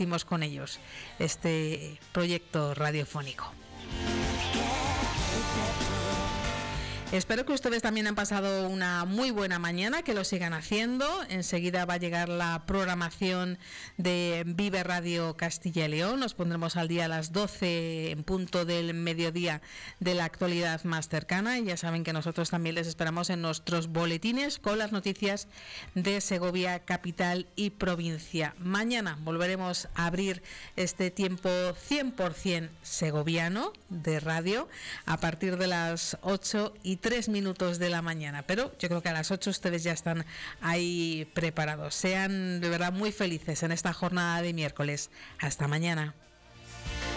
compartimos con ellos este proyecto radiofónico. Espero que ustedes también han pasado una muy buena mañana, que lo sigan haciendo. Enseguida va a llegar la programación de Vive Radio Castilla y León. Nos pondremos al día a las 12 en punto del mediodía de la actualidad más cercana. Y ya saben que nosotros también les esperamos en nuestros boletines con las noticias de Segovia, capital y provincia. Mañana volveremos a abrir este tiempo 100% segoviano de radio a partir de las 8:03 de la mañana, pero yo creo que a las 8 ustedes ya están ahí preparados. Sean de verdad muy felices en esta jornada de miércoles. Hasta mañana.